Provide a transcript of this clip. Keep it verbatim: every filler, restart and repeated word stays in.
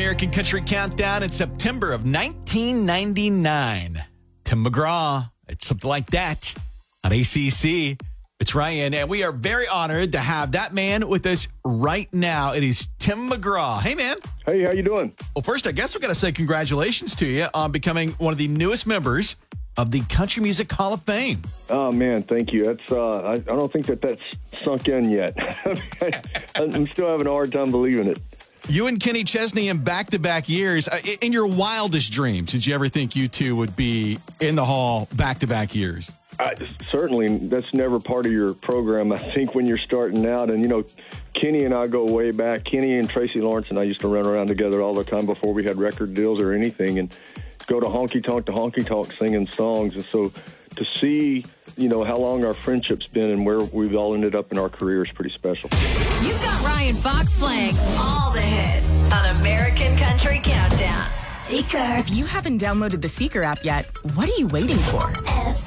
American Country Countdown in September of nineteen ninety-nine. Tim McGraw, it's something like that on A C C. It's Ryan, and we are very honored to have that man with us right now. It is Tim McGraw. Hey, man. Hey, how you doing? Well, first, I guess we've got to say congratulations to you on becoming one of the newest members of the Country Music Hall of Fame. Oh, man, thank you. That's uh, I, I don't think that that's sunk in yet. I'm still having a hard time believing it. You and Kenny Chesney in back-to-back years. Uh, in your wildest dreams, did you ever think you two would be in the hall back-to-back years? I, certainly, that's never part of your program, I think, when you're starting out. And, you know, Kenny and I go way back. Kenny and Tracy Lawrence and I used to run around together all the time before we had record deals or anything, and go to honky-tonk to honky-tonk singing songs. And so to see, you know, how long our friendship's been and where we've all ended up in our career is pretty special. You've got Ryan Fox playing all the hits on American Country Countdown. Seeker. If you haven't downloaded the Seeker app yet, what are you waiting for?